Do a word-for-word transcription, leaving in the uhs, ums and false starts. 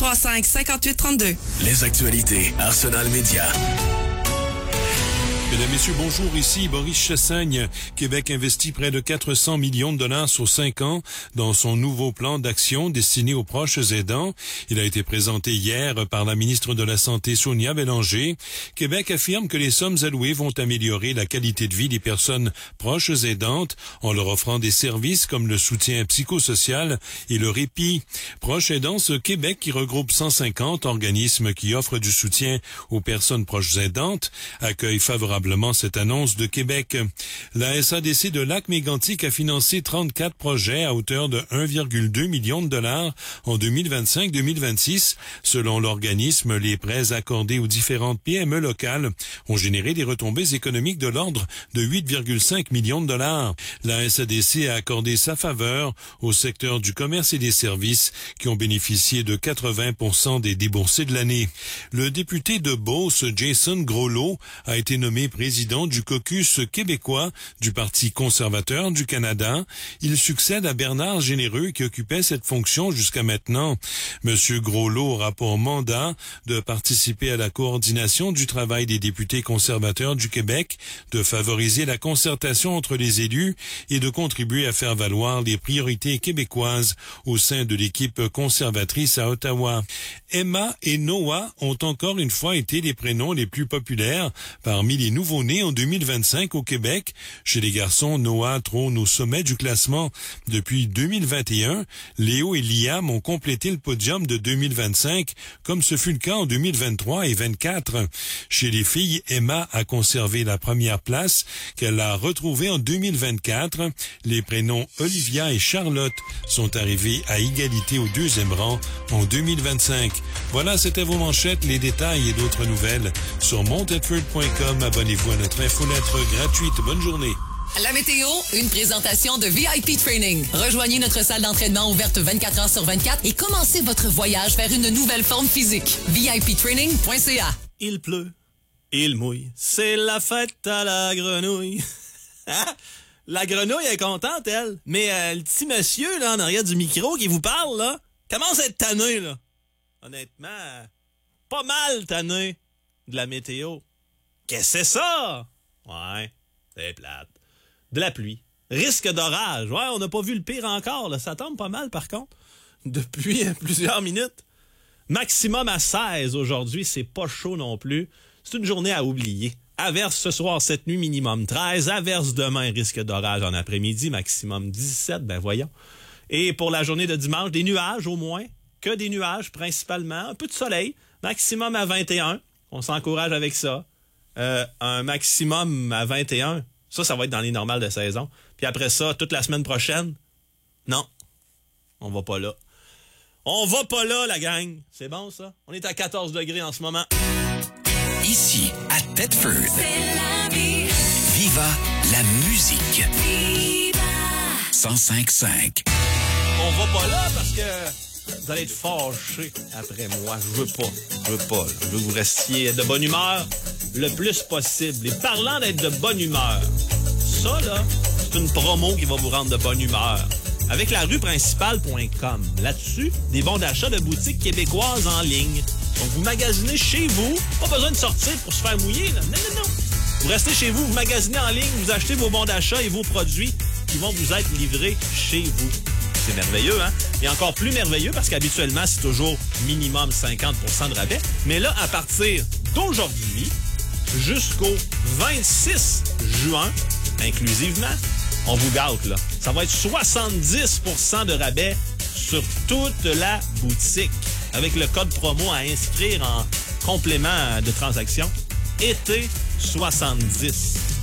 trois cinq cinquante-huit trente-deux. Les actualités Arsenal Média. Mesdames, Messieurs, bonjour, ici Boris Chassagne. Québec investit près de quatre cents millions de dollars sur cinq ans dans son nouveau plan d'action destiné aux proches aidants. Il a été présenté hier par la ministre de la Santé, Sonia Bélanger. Québec affirme que les sommes allouées vont améliorer la qualité de vie des personnes proches aidantes en leur offrant des services comme le soutien psychosocial et le répit. Proches aidants, ce Québec qui regroupe cent cinquante organismes qui offrent du soutien aux personnes proches aidantes, accueille favorablement cette annonce de Québec. La S A D C de Lac-Mégantic a financé trente-quatre projets à hauteur de un virgule deux million de dollars en deux mille vingt-cinq deux mille vingt-six. Selon l'organisme, les prêts accordés aux différentes P M E locales ont généré des retombées économiques de l'ordre de huit virgule cinq millions de dollars. La S A D C a accordé sa faveur au secteur du commerce et des services qui ont bénéficié de quatre-vingts pour cent des déboursés de l'année. Le député de Beauce, Jason Groslot, a été nommé président du caucus québécois du Parti conservateur du Canada. Il succède à Bernard Généreux qui occupait cette fonction jusqu'à maintenant. Monsieur Groslot aura pour mandat de participer à la coordination du travail des députés conservateurs du Québec, de favoriser la concertation entre les élus et de contribuer à faire valoir les priorités québécoises au sein de l'équipe conservatrice à Ottawa. Emma et Noah ont encore une fois été les prénoms les plus populaires parmi les nouveau-nés en deux mille vingt-cinq au Québec. Chez les garçons, Noah trône au sommet du classement depuis deux mille vingt et un. Léo et Liam ont complété le podium de deux mille vingt-cinq, comme ce fut le cas en deux mille vingt-trois et vingt-quatre. Chez les filles, Emma a conservé la première place qu'elle a retrouvée en deux mille vingt-quatre. Les prénoms Olivia et Charlotte sont arrivés à égalité au deuxième rang en deux mille vingt-cinq. Voilà, c'était vos manchettes, les détails et d'autres nouvelles sur montedford point com. Abonnez-vous à notre infolettre gratuite. Bonne journée. La météo, une présentation de V I P Training. Rejoignez notre salle d'entraînement ouverte vingt-quatre heures sur vingt-quatre et commencez votre voyage vers une nouvelle forme physique. V I P training point C A. Il pleut, il mouille, c'est la fête à la grenouille. La grenouille est contente, elle. Mais euh, le petit monsieur là en arrière du micro qui vous parle, là, commence à être tanné, là. Honnêtement, euh, pas mal tanné de la météo. Qu'est-ce que c'est ça? Ouais, c'est plate. De la pluie. Risque d'orage. Ouais, on n'a pas vu le pire encore, là. Ça tombe pas mal, par contre, depuis plusieurs minutes. Maximum à seize aujourd'hui, c'est pas chaud non plus. C'est une journée à oublier. Averse ce soir, cette nuit, minimum treize. Averse demain, risque d'orage en après-midi, maximum dix-sept, ben voyons. Et pour la journée de dimanche, des nuages au moins. Que des nuages, principalement. Un peu de soleil. Maximum à vingt et un. On s'encourage avec ça. Euh, un maximum à vingt et un. Ça, ça va être dans les normales de saison. Puis après ça, toute la semaine prochaine, non. On va pas là. On va pas là, la gang. C'est bon, ça? On est à quatorze degrés en ce moment. Ici, à Thetford. C'est la vie. Viva la musique. Viva. cent cinq cinq. On va pas là parce que vous allez être fâchés après moi. Je veux pas. Je veux pas. Là. Je veux que vous restiez de bonne humeur le plus possible. Et parlant d'être de bonne humeur, ça, là, c'est une promo qui va vous rendre de bonne humeur. Avec la rue principale point com. Là-dessus, des bons d'achat de boutiques québécoises en ligne. Donc, vous magasinez chez vous. Pas besoin de sortir pour se faire mouiller, là. Non, non, non. Vous restez chez vous, vous magasinez en ligne, vous achetez vos bons d'achat et vos produits qui vont vous être livrés chez vous. C'est merveilleux, hein? Et encore plus merveilleux parce qu'habituellement, c'est toujours minimum cinquante pour cent de rabais. Mais là, à partir d'aujourd'hui jusqu'au vingt-six juin, inclusivement, on vous gâte, là. Ça va être soixante-dix pour cent de rabais sur toute la boutique. Avec le code promo à inscrire en complément de transaction, été soixante-dix.